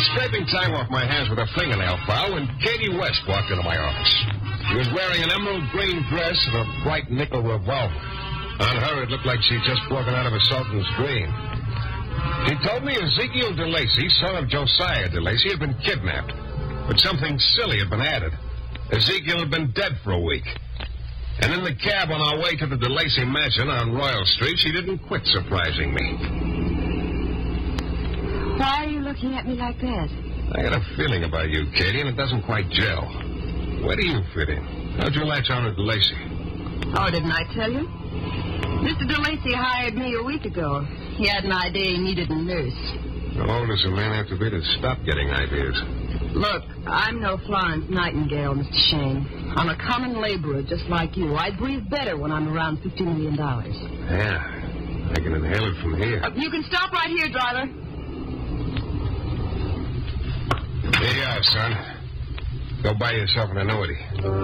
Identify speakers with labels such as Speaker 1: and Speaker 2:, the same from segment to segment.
Speaker 1: scraping time off my hands with a fingernail file when Katie West walked into my office. She was wearing an emerald green dress and a bright nickel revolver. On her, it looked like she'd just broken out of a sultan's dream. She told me Ezekiel DeLacy, son of Josiah DeLacy, had been kidnapped. But something silly had been added. Ezekiel had been dead for a week. And in the cab on our way to the DeLacy mansion on Royal Street, she didn't quit surprising me.
Speaker 2: Why are you looking at me like that?
Speaker 1: I got a feeling about you, Katie, and it doesn't quite gel. Where do you fit in? How'd you latch on to DeLacy?
Speaker 2: Oh, didn't I tell you? Mr. DeLacy hired me a week ago. He had an idea he needed a nurse.
Speaker 1: How old does a man have to be to stop getting ideas?
Speaker 2: Look, I'm no Florence Nightingale, Mr. Shane. I'm a common laborer just like you. I breathe better when I'm around $50 million.
Speaker 1: Yeah, I can inhale it from here.
Speaker 2: You can stop right here, driver.
Speaker 1: Here you are, son. Go buy yourself an annuity.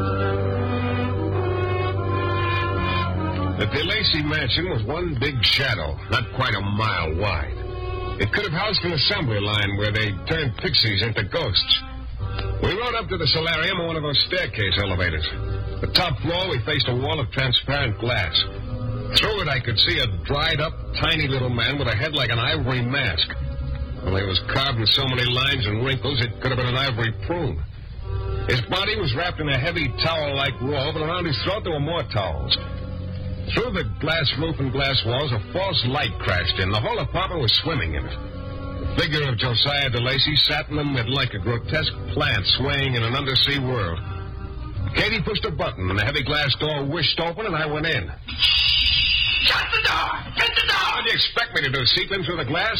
Speaker 1: The DeLacy mansion was one big shadow, not quite a mile wide. It could have housed an assembly line where they turned pixies into ghosts. We rode up to the solarium on one of those staircase elevators. The top floor, we faced a wall of transparent glass. Through it, I could see a dried-up, tiny little man with a head like an ivory mask. Well, he was carved in so many lines and wrinkles, it could have been an ivory prune. His body was wrapped in a heavy towel-like robe, and around his throat there were more towels. Through the glass roof and glass walls, a false light crashed in. The whole apartment was swimming in it. The figure of Josiah DeLacy sat in the middle like a grotesque plant swaying in an undersea world. Katie pushed a button, and the heavy glass door whished open, and I went in.
Speaker 3: Shut the door! Shut the door!
Speaker 1: What do you expect me to do, seep in through the glass?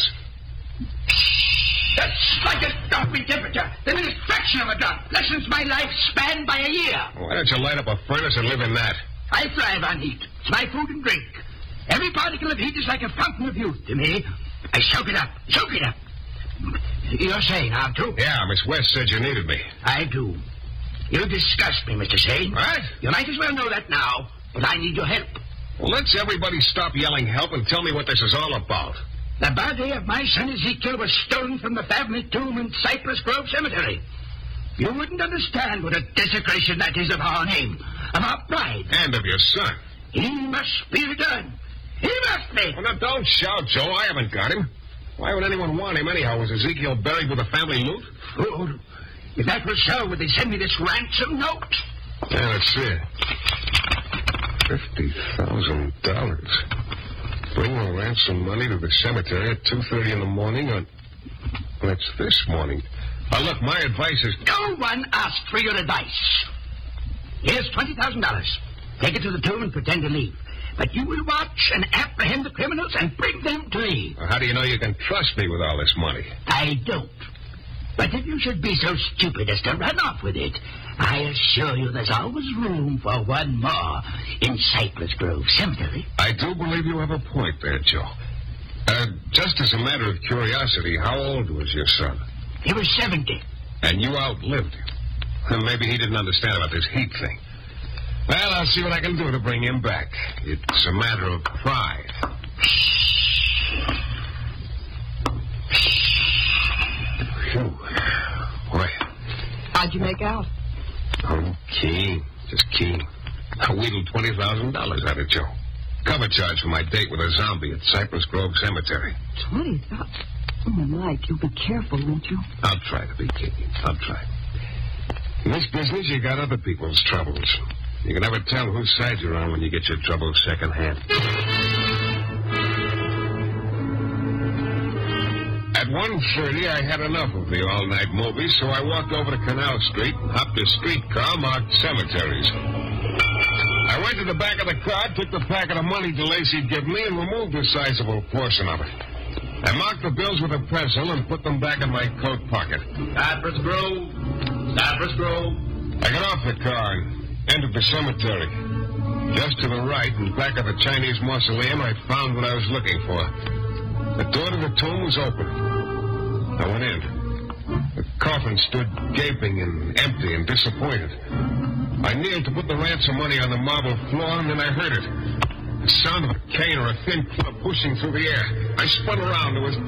Speaker 3: The slightest dropping temperature, the merest fraction of a drop, lessens my lifespan by a year.
Speaker 1: Why don't you light up a furnace and live in that?
Speaker 3: I thrive on heat. It's my food and drink. Every particle of heat is like a fountain of youth to me. I soak it up. Soak it up. You're saying, aren't you?
Speaker 1: Yeah, Miss West said you needed me.
Speaker 3: I do. You disgust me, Mr. Sane.
Speaker 1: What?
Speaker 3: You might as well know that now, but I need your help.
Speaker 1: Well, let's everybody stop yelling help and tell me what this is all about.
Speaker 3: The body of my son Ezekiel was stolen from the family tomb in Cypress Grove Cemetery. You wouldn't understand what a desecration that is of our name, of our pride.
Speaker 1: And of your son.
Speaker 3: He must be returned. He must be.
Speaker 1: Well, now, don't shout, Joe. I haven't got him. Why would anyone want him anyhow? Was Ezekiel buried with the family loot?
Speaker 3: Fool. If that was so, would they send me this ransom note?
Speaker 1: Yeah, let's see it. $50,000. Bring the ransom money to the cemetery at 2:30 in the morning on... That's this morning. Now, look, my advice is...
Speaker 3: No one asked for your advice. Here's $20,000. Take it to the tomb and pretend to leave. But you will watch and apprehend the criminals and bring them to me.
Speaker 1: Well, how do you know you can trust me with all this money?
Speaker 3: I don't. But if you should be so stupid as to run off with it, I assure you there's always room for one more in Cypress Grove Cemetery.
Speaker 1: I do believe you have a point there, Joe. Just as a matter of curiosity, how old was your son?
Speaker 3: He was 70.
Speaker 1: And you outlived him. Well, maybe he didn't understand about this heat thing. Well, I'll see what I can do to bring him back. It's a matter of pride. Phew. Boy.
Speaker 2: How'd you make out?
Speaker 1: Oh, keen. Just keen. I wheedled $20,000 out of Joe. Cover charge for my date with a zombie at Cypress Grove Cemetery.
Speaker 2: 20,000? Oh, Mike, you'll be careful, won't you?
Speaker 1: I'll try to be, Katie. I'll try. In this business, you got other people's troubles. You can never tell whose side you're on when you get your troubles secondhand. At 1:30, I had enough of the all-night movie, so I walked over to Canal Street and hopped a streetcar marked cemeteries. I went to the back of the car, took the packet of money DeLacy'd given me, and removed a sizable portion of it. I marked the bills with a pencil and put them back in my coat pocket.
Speaker 3: Cypress Grove. Cypress Grove.
Speaker 1: I got off the car and entered the cemetery. Just to the right, in back of the Chinese mausoleum, I found what I was looking for. The door to the tomb was open. I went in. The coffin stood gaping and empty and disappointed. I kneeled to put the ransom money on the marble floor, and then I heard it. The sound of a cane or a thin club pushing through the air. I spun around. There was